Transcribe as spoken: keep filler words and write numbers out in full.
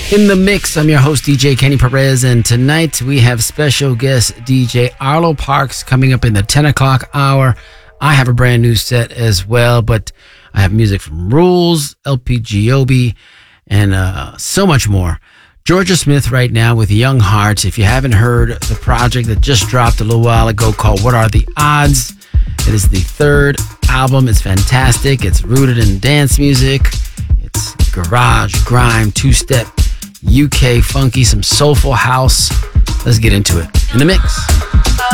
In the mix, I'm your host, D J Kenny Perez, and tonight we have special guest D J Arlo Parks coming up in the ten o'clock hour. I have a brand new set as well, but I have music from Rules, L P G O B, and uh, so much more. Georgia Smith right now with Young Hearts. If you haven't heard the project that just dropped a little while ago called What Are the Odds? It is the third album. It's fantastic. It's rooted in dance music. It's garage, grime, two-step, U K funky, some soulful house. Let's get into it. In the mix.